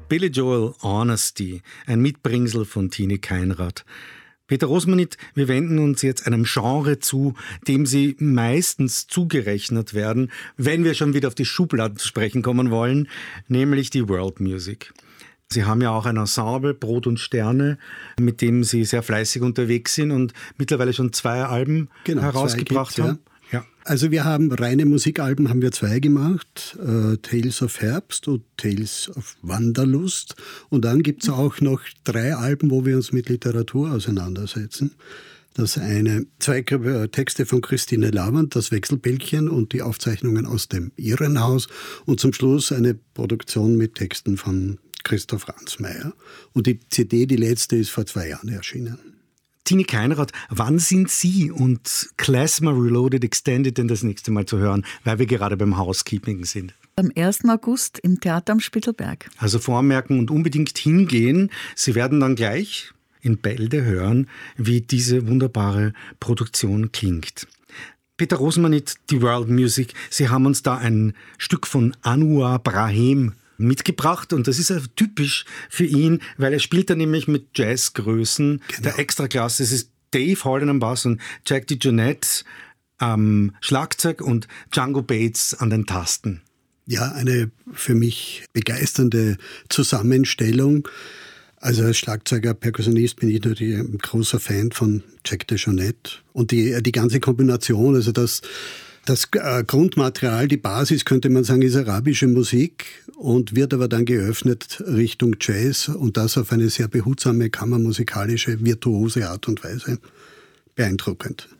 Billy Joel Honesty, ein Mitbringsel von Tini Keinrad. Peter Rosmanit, wir wenden uns jetzt einem Genre zu, dem Sie meistens zugerechnet werden, wenn wir schon wieder auf die Schubladen zu sprechen kommen wollen, nämlich die World Music. Sie haben ja auch ein Ensemble, Brot und Sterne, mit dem Sie sehr fleißig unterwegs sind und mittlerweile schon 2 Alben herausgebracht haben. Ja. Also wir haben reine Musikalben, haben wir 2 gemacht, Tales of Herbst und Tales of Wanderlust. Und dann gibt es auch noch 3 Alben, wo wir uns mit Literatur auseinandersetzen. Das eine 2 Texte von Christine Lavand, das Wechselbällchen und die Aufzeichnungen aus dem Irrenhaus. Und zum Schluss eine Produktion mit Texten von Christoph Ransmayr. Und die CD, die letzte, ist vor 2 Jahren erschienen. Tini Keinrad, wann sind Sie und Klezmer Reloaded Extended denn das nächste Mal zu hören, weil wir gerade beim Housekeeping sind? Am 1. August im Theater am Spittelberg. Also vormerken und unbedingt hingehen. Sie werden dann gleich in Bälde hören, wie diese wunderbare Produktion klingt. Peter Rosmanit, die World Music, Sie haben uns da ein Stück von Anwar Brahim mitgebracht und das ist ja typisch für ihn, weil er spielt da nämlich mit Jazzgrößen der Extraklasse. Es ist Dave Holden am Bass und Jack DeJohnette am Schlagzeug und Django Bates an den Tasten. Ja, eine für mich begeisternde Zusammenstellung. Also als Schlagzeuger, Perkussionist bin ich natürlich ein großer Fan von Jack DeJohnette und die ganze Kombination, also das Grundmaterial, die Basis, könnte man sagen, ist arabische Musik und wird aber dann geöffnet Richtung Jazz und das auf eine sehr behutsame, kammermusikalische, virtuose Art und Weise. Beeindruckend.